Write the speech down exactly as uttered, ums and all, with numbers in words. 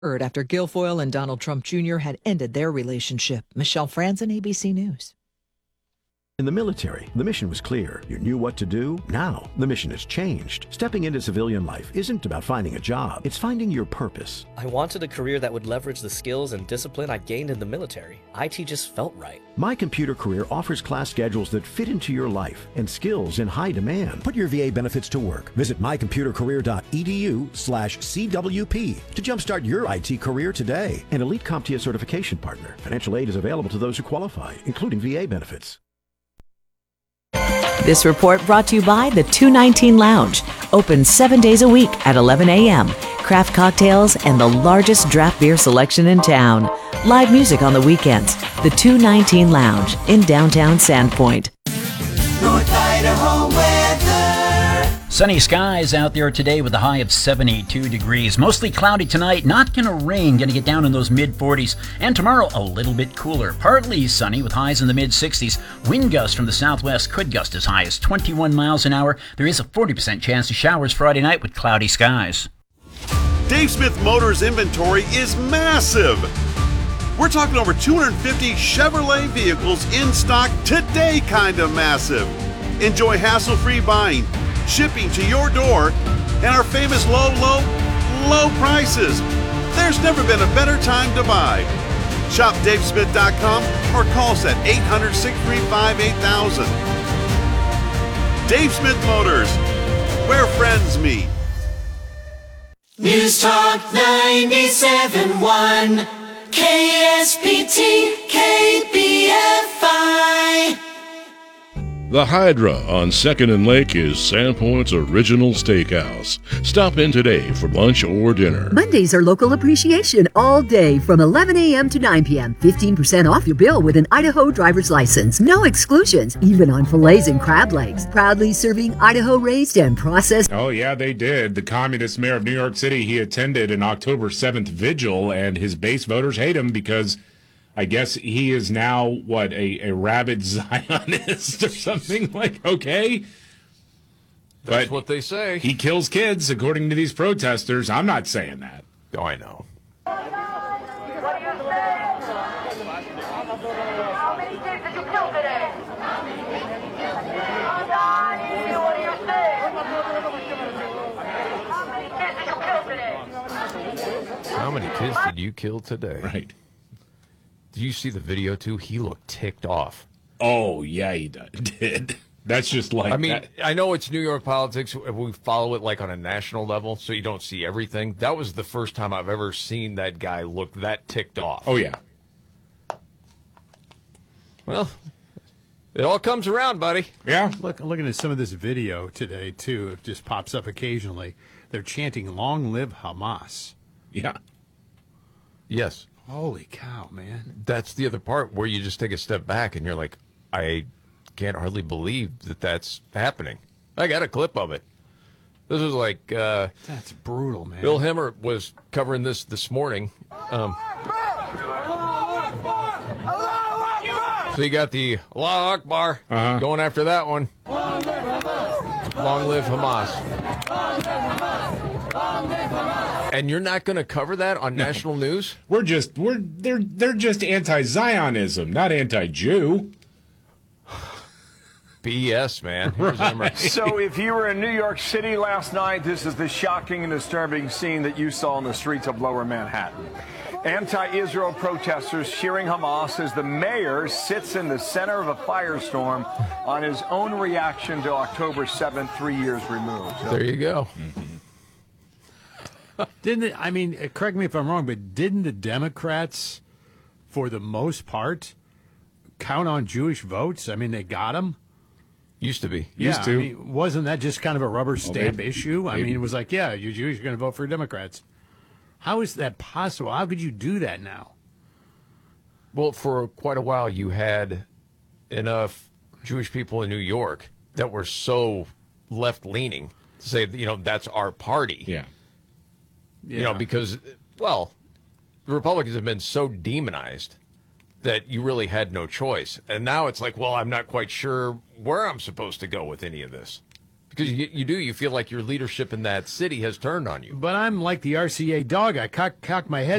After Guilfoyle and Donald Trump Junior had ended their relationship. Michelle Franzen, A B C News. In the military, the mission was clear. You knew what to do. Now, the mission has changed. Stepping into civilian life isn't about finding a job. It's finding your purpose. I wanted a career that would leverage the skills and discipline I gained in the military. I T just felt right. My Computer Career offers class schedules that fit into your life and skills in high demand. Put your V A benefits to work. Visit my computer career dot e d u slash C W P to jumpstart your I T career today. An elite CompTIA certification partner. Financial aid is available to those who qualify, including V A benefits. This report brought to you by the two nineteen Lounge. Open seven days a week at eleven a.m. Craft cocktails and the largest draft beer selection in town. Live music on the weekends. The two nineteen Lounge in downtown Sandpoint. North Idaho weather. Sunny skies out there today with a high of seventy-two degrees. Mostly cloudy tonight, not going to rain, going to get down in those mid forties. And tomorrow, a little bit cooler. Partly sunny with highs in the mid sixties. Wind gusts from the southwest could gust as high as twenty-one miles an hour. There is a forty percent chance of showers Friday night with cloudy skies. Dave Smith Motors inventory is massive. We're talking over two hundred fifty Chevrolet vehicles in stock today, kind of massive. Enjoy hassle-free buying, shipping to your door, and our famous low, low, low prices. There's never been a better time to buy. Shop Dave Smith dot com or call us at eight hundred, six three five, eight thousand. Dave Smith Motors, where friends meet. News Talk ninety-seven point one, K S P T, K B F I. The Hydra on second and Lake is Sandpoint's original steakhouse. Stop in today for lunch or dinner. Mondays are local appreciation all day from eleven a.m. to nine p.m. fifteen percent off your bill with an Idaho driver's license. No exclusions, even on fillets and crab legs. Proudly serving Idaho-raised and processed. Oh, yeah, they did. The communist mayor of New York City, he attended an October seventh vigil, and his base voters hate him because I guess he is now, what, a, a rabid Zionist or something? Like, okay. That's but what they say. He kills kids, according to these protesters. I'm not saying that. Oh, I know. How many kids did you kill today? What do you say? How many kids did you kill today? How many kids did you kill today? Right. Did you see the video, too? He looked ticked off. Oh, yeah, he did. That's just like I mean, that. I know it's New York politics. We follow it like on a national level, so you don't see everything. That was the first time I've ever seen that guy look that ticked off. Oh, yeah. Well, it all comes around, buddy. Yeah. Look, looking at some of this video today, too, it just pops up occasionally. They're chanting, "Long live Hamas." Yeah. Yes. Holy cow, man. That's the other part where you just take a step back and you're like, I can't hardly believe that that's happening. I got a clip of it. This was like... Uh, that's brutal, man. Bill Hemmer was covering this this morning. Um, so you got the Allahu Akbar uh-huh. going after that one. Long live Hamas. And you're not going to cover that on no. national news? We're just we're they're they're just anti-Zionism, not anti-Jew. B S, man. Right. So if you were in New York City last night, this is the shocking and disturbing scene that you saw in the streets of Lower Manhattan. Anti-Israel protesters cheering Hamas as the mayor sits in the center of a firestorm on his own reaction to October seventh, three years removed. So, there you go. Mm-hmm. Didn't it, I mean, correct me if I'm wrong, but didn't the Democrats, for the most part, count on Jewish votes? I mean, they got them. Used to be. Yeah, Used to. I mean, wasn't that just kind of a rubber stamp maybe, issue? I maybe. mean, it was like, yeah, you're Jewish, you're going to vote for Democrats. How is that possible? How could you do that now? Well, for quite a while, you had enough Jewish people in New York that were so left-leaning to say, you know, that's our party. Yeah. You yeah. know, because, well, the Republicans have been so demonized that you really had no choice. And now it's like, well, I'm not quite sure where I'm supposed to go with any of this. Because you, you do, you feel like your leadership in that city has turned on you. But I'm like the R C A dog. I cock, cock my head